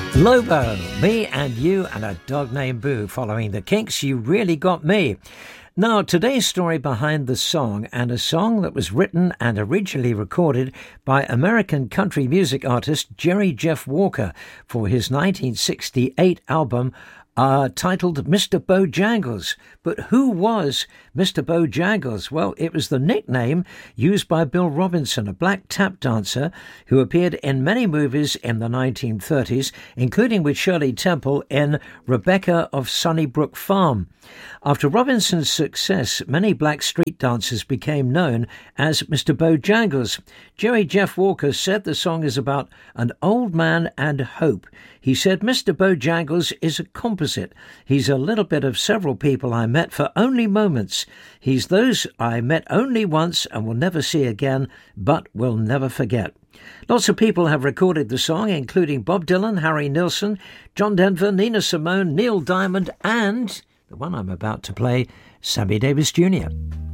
Lobo, Me and You and a Dog Named Boo. Following the Kinks, You Really Got Me. Now, today's story behind the song, and a song that was written and originally recorded by American country music artist Jerry Jeff Walker for his 1968 album titled Mr. Bojangles. But who was Mr. Bojangles? Well, it was the nickname used by Bill Robinson, a black tap dancer who appeared in many movies in the 1930s, including with Shirley Temple in Rebecca of Sunnybrook Farm. After Robinson's success, many black street dancers became known as Mr. Bojangles. Jerry Jeff Walker said the song is about an old man and hope. He said Mr. Bojangles is a composite. He's a little bit of several people I met for only moments. He's those I met only once and will never see again, but will never forget. Lots of people have recorded the song, including Bob Dylan, Harry Nilsson, John Denver, Nina Simone, Neil Diamond, and the one I'm about to play, Sammy Davis Jr.